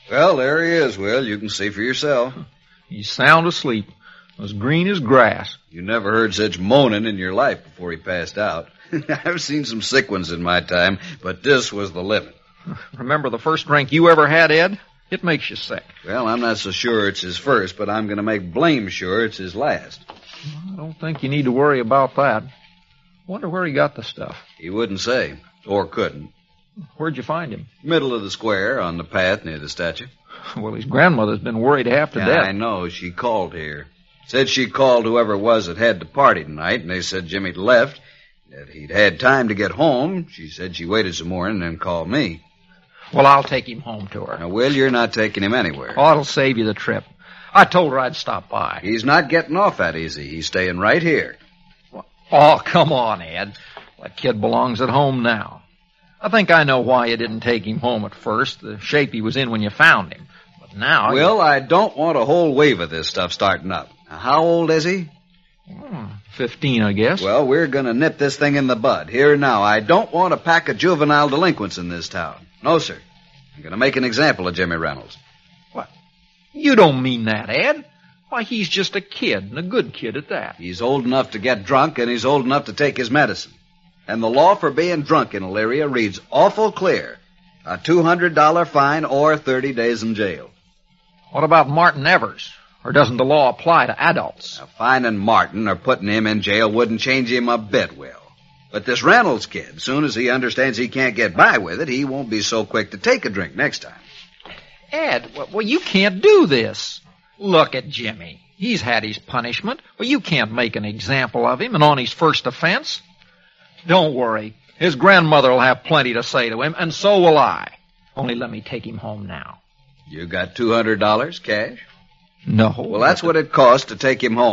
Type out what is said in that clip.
Well, there he is, Will. You can see for yourself. He's sound asleep, as green as grass. You never heard such moaning in your life before he passed out. I've seen some sick ones in my time, but this was the living. Remember the first drink you ever had, Ed? It makes you sick. Well, I'm not so sure it's his first, but I'm going to make blame sure it's his last. I don't think you need to worry about that. Wonder where he got the stuff. He wouldn't say, or couldn't. Where'd you find him? Middle of the square, on the path near the statue. Well, his grandmother's been worried half to death. I know. She called here. Said she called whoever it was that had the party tonight, and they said Jimmy'd left, that he'd had time to get home. She said she waited some more and then called me. Well, I'll take him home to her. Now, Will, you're not taking him anywhere. Oh, it'll save you the trip. I told her I'd stop by. He's not getting off that easy. He's staying right here. Oh, come on, Ed. That kid belongs at home now. I think I know why you didn't take him home at first, the shape he was in when you found him. But now... Will, I don't want a whole wave of this stuff starting up. Now, how old is he? 15, I guess. Well, we're going to nip this thing in the bud. Here now, I don't want a pack of juvenile delinquents in this town. No, sir. I'm going to make an example of Jimmy Reynolds. What? You don't mean that, Ed. Why, he's just a kid, and a good kid at that. He's old enough to get drunk, and he's old enough to take his medicine. And the law for being drunk in Elyria reads awful clear. A $200 fine or 30 days in jail. What about Martin Evers? Or doesn't the law apply to adults? Now, fining Martin or putting him in jail wouldn't change him a bit, Will. But this Reynolds kid, soon as he understands he can't get by with it, he won't be so quick to take a drink next time. Ed, well, you can't do this. Look at Jimmy. He's had his punishment. Well, you can't make an example of him and on his first offense. Don't worry. His grandmother will have plenty to say to him, and so will I. Only let me take him home now. You got $200 cash? No. Well, that's what it costs to take him home.